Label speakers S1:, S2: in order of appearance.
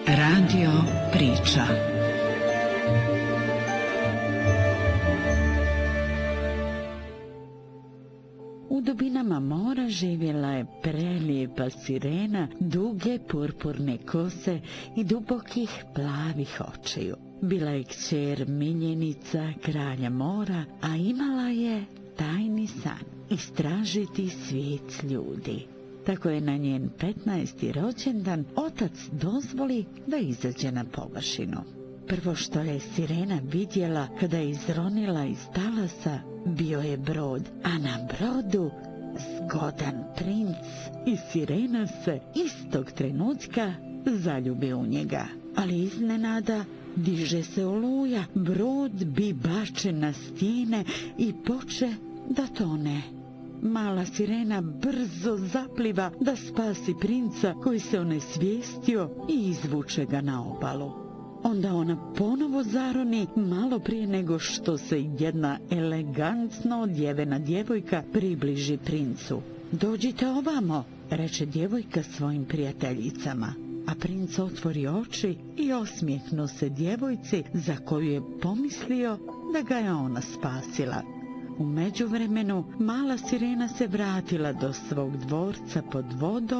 S1: Radio priča. U dubinama mora živjela je prelijepa sirena duge purpurne kose i dubokih plavih očiju. Bila je kćer miljenica kralja mora, a imala je tajni san istražiti svijet ljudi. Tako je na njen 15. rođendan otac dozvoli da izađe na površinu. Prvo što je sirena vidjela kada je izronila iz talasa bio je brod, a na brodu zgodan princ, i sirena se istog trenutka zaljubi u njega. Ali iznenada diže se oluja, brod bi bačen na stijene i poče da tone. Mala sirena brzo zapliva da spasi princa koji se onesvijestio i izvuče ga na obalu. Onda ona ponovo zaroni malo prije nego što se jedna elegantno odjevena djevojka približi princu. "Dođite ovamo," reče djevojka svojim prijateljicama. A princ otvori oči i osmijehnu se djevojci za koju je pomislio da ga je ona spasila. U međuvremenu mala sirena se vratila do svog dvorca pod vodom